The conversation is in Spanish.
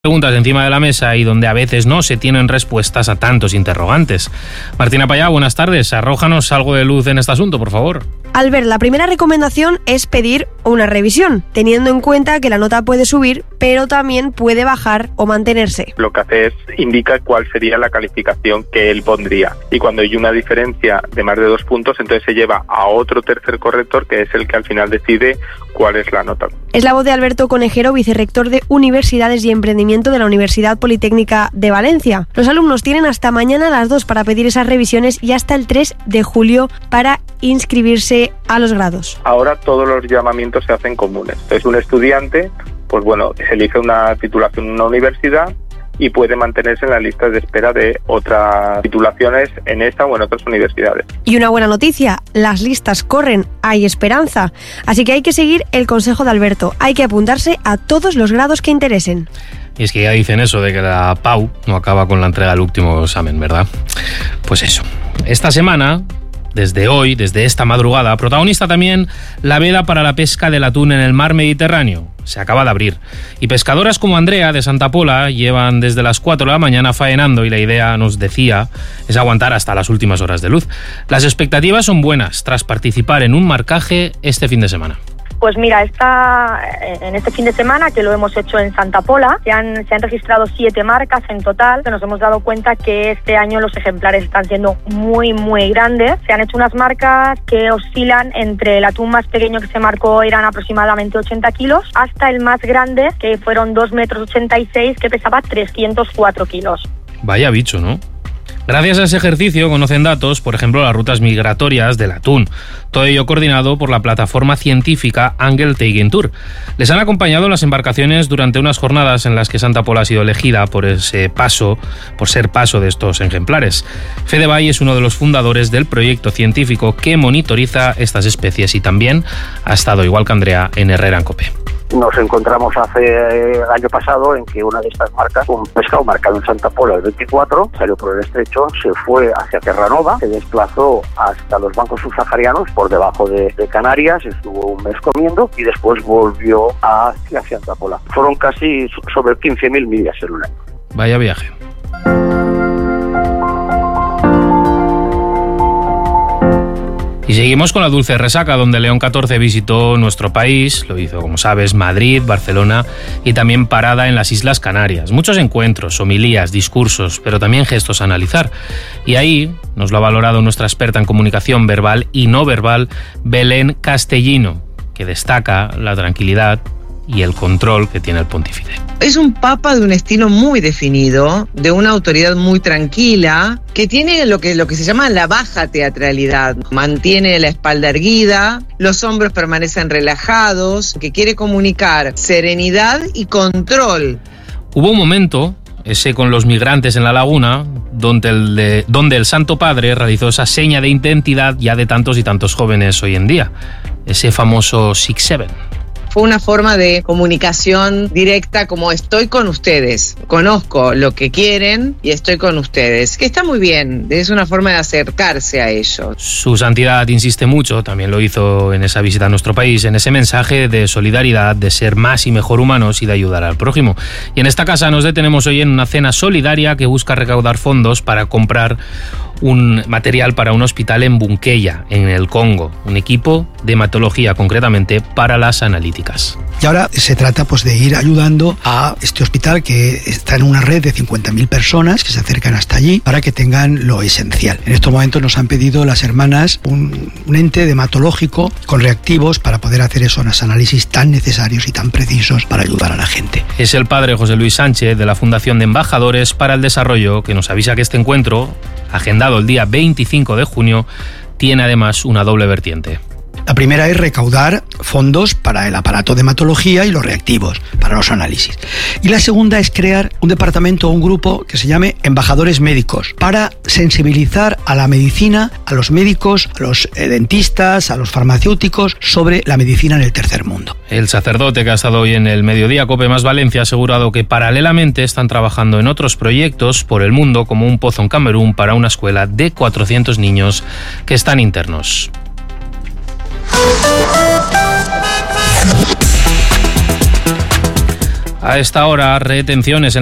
Preguntas encima de la mesa y donde a veces no se tienen respuestas a tantos interrogantes. Martina Payá, buenas tardes. Arrójanos algo de luz en este asunto, por favor. Albert, la primera recomendación es pedir una revisión, teniendo en cuenta que la nota puede subir, pero también puede bajar o mantenerse. Lo que hace es indica cuál sería la calificación que él pondría. Y cuando hay una diferencia de más de 2 puntos, entonces se lleva a otro tercer corrector, que es el que al final decide cuál es la nota. Es la voz de Alberto Conejero, vicerrector de Universidades y Emprendimiento de la Universidad Politécnica de Valencia. Los alumnos tienen hasta mañana a las 2 para pedir esas revisiones y hasta el 3 de julio para inscribirse a los grados. Ahora todos los llamamientos se hacen comunes. Entonces un estudiante, pues bueno, se elige una titulación en una universidad y puede mantenerse en la lista de espera de otras titulaciones en esta o en otras universidades. Y una buena noticia, las listas corren, hay esperanza. Así que hay que seguir el consejo de Alberto, hay que apuntarse a todos los grados que interesen. Y es que ya dicen eso de que la PAU no acaba con la entrega del último examen, ¿verdad? Pues eso. Esta semana, desde hoy, desde esta madrugada, protagonista también la veda para la pesca del atún en el mar Mediterráneo. Se acaba de abrir. Y pescadoras como Andrea de Santa Pola llevan desde las 4 de la mañana faenando y la idea, nos decía, es aguantar hasta las últimas horas de luz. Las expectativas son buenas tras participar en un marcaje este fin de semana. Pues mira, en este fin de semana, que lo hemos hecho en Santa Pola, se han registrado 7 marcas en total. Nos hemos dado cuenta que este año los ejemplares están siendo muy, muy grandes. Se han hecho unas marcas que oscilan entre el atún más pequeño que se marcó, eran aproximadamente 80 kilos, hasta el más grande, que fueron 2,86 metros, que pesaba 304 kilos. Vaya bicho, ¿no? Gracias a ese ejercicio conocen datos, por ejemplo, las rutas migratorias del atún. Todo ello coordinado por la plataforma científica Angel Tour. Les han acompañado las embarcaciones durante unas jornadas en las que Santa Pola ha sido elegida por ser paso de estos ejemplares. Fede Bay es uno de los fundadores del proyecto científico que monitoriza estas especies y también ha estado, igual que Andrea, en Herrera en Cope. Nos encontramos el año pasado en que una de estas marcas, un pescado marcado en Santa Pola el 24, salió por el estrecho, se fue hacia Terranova, se desplazó hasta los bancos subsaharianos por debajo de Canarias, estuvo un mes comiendo y después volvió hacia Santa Pola. Fueron casi sobre 15.000 millas en un año. Vaya viaje. Y seguimos con la dulce resaca, donde León XIV visitó nuestro país, lo hizo, como sabes, Madrid, Barcelona y también parada en las Islas Canarias. Muchos encuentros, homilías, discursos, pero también gestos a analizar. Y ahí nos lo ha valorado nuestra experta en comunicación verbal y no verbal, Belén Castellino, que destaca la tranquilidad y el control que tiene el pontífice. Es un papa de un estilo muy definido, de una autoridad muy tranquila, que tiene lo que se llama la baja teatralidad. Mantiene la espalda erguida, los hombros permanecen relajados, que quiere comunicar serenidad y control. Hubo un momento, ese con los migrantes en la laguna, donde el Santo Padre realizó esa seña de identidad ya de tantos y tantos jóvenes hoy en día, ese famoso 6-7. Fue una forma de comunicación directa, como estoy con ustedes, conozco lo que quieren y estoy con ustedes, que está muy bien, es una forma de acercarse a ellos. Su santidad insiste mucho, también lo hizo en esa visita a nuestro país, en ese mensaje de solidaridad, de ser más y mejor humanos y de ayudar al prójimo. Y en esta casa nos detenemos hoy en una cena solidaria que busca recaudar fondos para comprar un material para un hospital en Bunkeya, en el Congo, un equipo de hematología concretamente para las analíticas. Y ahora se trata de ir ayudando a este hospital que está en una red de 50.000 personas que se acercan hasta allí para que tengan lo esencial. En estos momentos nos han pedido las hermanas un ente de hematológico con reactivos para poder hacer esos análisis tan necesarios y tan precisos para ayudar a la gente. Es el padre José Luis Sánchez de la Fundación de Embajadores para el Desarrollo que nos avisa que este encuentro, agendado el día 25 de junio, tiene además una doble vertiente. La primera es recaudar fondos para el aparato de hematología y los reactivos, para los análisis. Y la segunda es crear un departamento o un grupo que se llame Embajadores Médicos, para sensibilizar a la medicina, a los médicos, a los dentistas, a los farmacéuticos sobre la medicina en el tercer mundo. El sacerdote que ha estado hoy en el Mediodía Cope Más Valencia ha asegurado que paralelamente están trabajando en otros proyectos por el mundo, como un pozo en Camerún para una escuela de 400 niños que están internos. A esta hora, retenciones en